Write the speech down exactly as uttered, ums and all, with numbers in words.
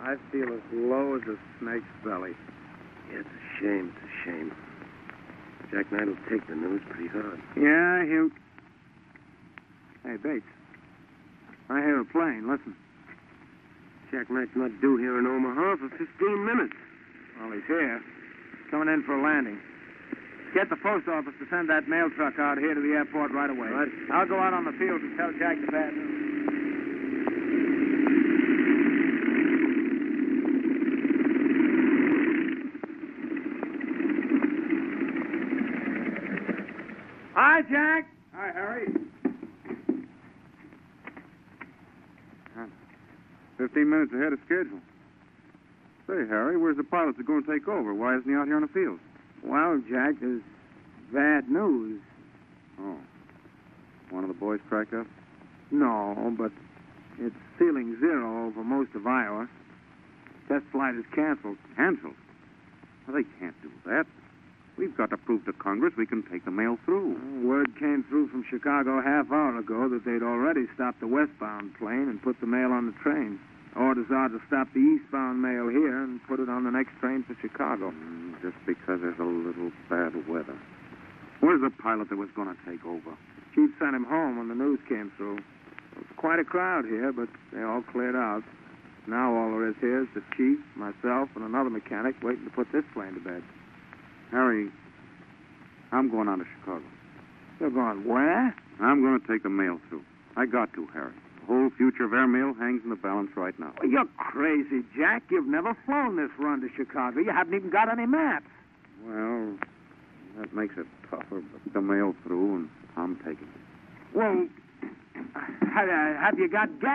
I feel as low as a snake's belly. Yeah, it's a shame. It's a shame. Jack Knight will take the news pretty hard. Yeah, he'll... Hey, Bates. I hear a plane. Listen. Jack Knight's not due here in Omaha for fifteen minutes. Well, he's here. Coming in for a landing. Get the post office to send that mail truck out here to the airport right away. Right. I'll go out on the field and tell Jack the bad news. Hi, Jack. Hi, Harry. Fifteen minutes ahead of schedule. Say, Harry, where's the pilot that's going to take over? Why isn't he out here on the field? Well, Jack, there's bad news. Oh. One of the boys cracked up? No, but it's ceiling zero over most of Iowa. Test flight is canceled. Canceled? Well, they can't do that. We've got to prove to Congress we can take the mail through. Word came through from Chicago a half hour ago that they'd already stopped the westbound plane and put the mail on the train. Orders are to stop the eastbound mail here and put it on the next train for Chicago. Mm, just because there's a little bad weather. Where's the pilot that was going to take over? Chief sent him home when the news came through. It was quite a crowd here, but they all cleared out. Now all there is here is the chief, myself, and another mechanic waiting to put this plane to bed. Harry, I'm going on to Chicago. You're going where? I'm going to take the mail through. I got to, Harry. The whole future of airmail hangs in the balance right now. Well, you're crazy, Jack. You've never flown this run to Chicago. You haven't even got any maps. Well, that makes it tougher, but the mail through, and I'm taking it. Well, have, have you got gas?